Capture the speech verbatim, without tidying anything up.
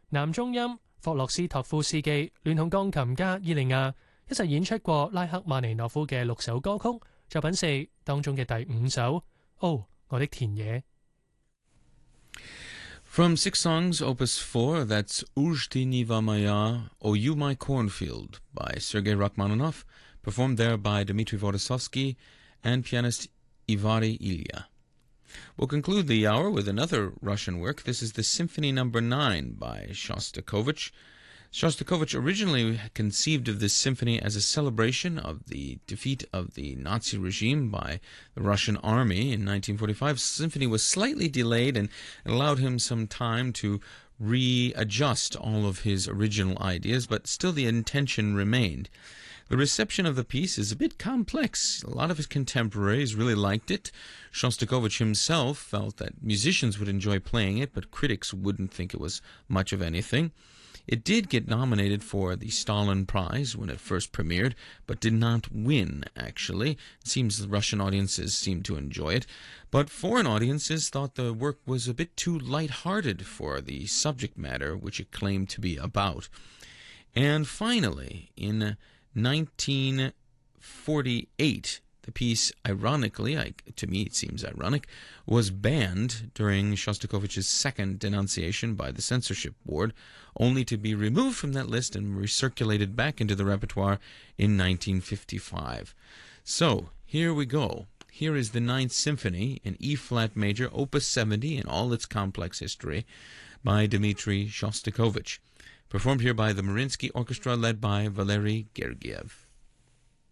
男中音霍洛斯托夫斯基聯同鋼琴家伊利亞一齊演出過拉赫曼尼諾夫嘅六首歌曲，作品四當中嘅第五首《哦，我的田野》。 From six songs, Opus four, that's Uzhti Niva Maya, O You My Cornfield by Sergei Rachmaninoff, performed there by Dmitry Vodosovsky and pianist Ivari Ilya. We'll conclude the hour with another Russian work. This is the Symphony Number nine by Shostakovich. Shostakovich originally conceived of this symphony as a celebration of the defeat of the Nazi regime by the Russian army in nineteen forty-five. The symphony was slightly delayed and allowed him some time to readjust all of his original ideas, but still the intention remained. The reception of the piece is a bit complex. A lot of his contemporaries really liked it. Shostakovich himself felt that musicians would enjoy playing it, but critics wouldn't think it was much of anything. It did get nominated for the Stalin Prize when it first premiered, but did not win, actually. It seems the Russian audiences seemed to enjoy it, but foreign audiences thought the work was a bit too light-hearted for the subject matter which it claimed to be about. And finally, in nineteen forty-eight, the piece, ironically, I, to me it seems ironic, was banned during Shostakovich's second denunciation by the censorship board, only to be removed from that list and recirculated back into the repertoire in nineteen fifty-five. So, here we go. Here is the Ninth Symphony in E-flat major, Opus seventy in all its complex history, by Dmitry Shostakovich. Performed here by the Mariinsky Orchestra, led by Valery Gergiev.